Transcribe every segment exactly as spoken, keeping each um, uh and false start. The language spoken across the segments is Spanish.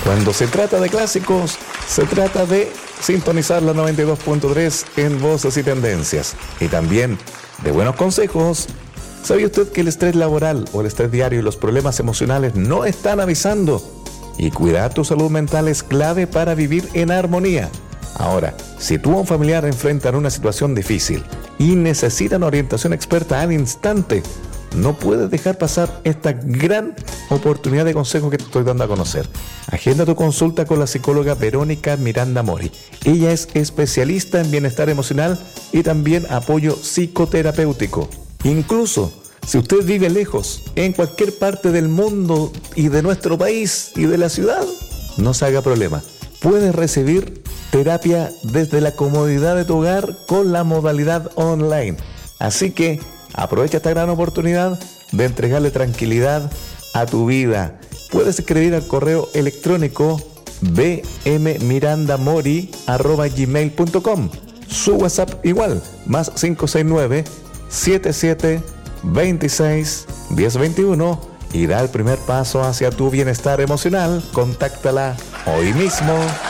Cuando se trata de clásicos, se trata de sintonizar la noventa y dos punto tres en Voces y Tendencias. Y también de buenos consejos. ¿Sabía usted que el estrés laboral o el estrés diario y los problemas emocionales no están avisando? Y cuidar tu salud mental es clave para vivir en armonía. Ahora, si tú o un familiar enfrentan una situación difícil y necesitan orientación experta al instante, no puedes dejar pasar esta gran oportunidad de consejo que te estoy dando a conocer. Agenda tu consulta con la psicóloga Verónica Miranda Mori. Ella es especialista en bienestar emocional y también apoyo psicoterapéutico. Incluso, si usted vive lejos, en cualquier parte del mundo y de nuestro país y de la ciudad, no se haga problema. Puedes recibir terapia desde la comodidad de tu hogar con la modalidad online. Así que aprovecha esta gran oportunidad de entregarle tranquilidad a tu vida. Puedes escribir al correo electrónico b m miranda mori arroba gmail punto com. Su WhatsApp igual, más cinco seis nueve, siete siete, veintiséis, diez veintiuno y da el primer paso hacia tu bienestar emocional. Contáctala hoy mismo.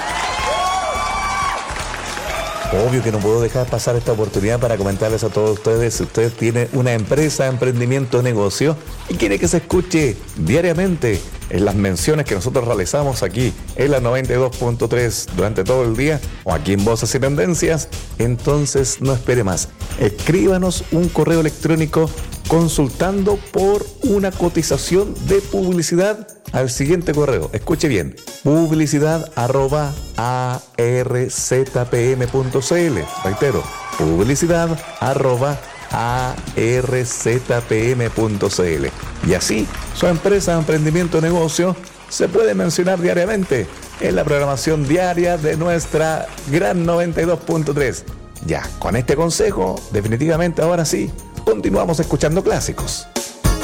Obvio que no puedo dejar pasar esta oportunidad para comentarles a todos ustedes, si usted tiene una empresa, emprendimiento, negocio y quiere que se escuche diariamente en las menciones que nosotros realizamos aquí en la noventa y dos punto tres durante todo el día o aquí en Voces y Tendencias, entonces no espere más. Escríbanos un correo electrónico consultando por una cotización de publicidad al siguiente correo. Escuche bien, publicidad arroba arzpm punto cl. Reitero, publicidad arroba arzpm punto cl. Y así, su empresa, emprendimiento, negocio se puede mencionar diariamente en la programación diaria de nuestra gran noventa y dos punto tres. Ya, con este consejo, definitivamente ahora sí, continuamos escuchando clásicos.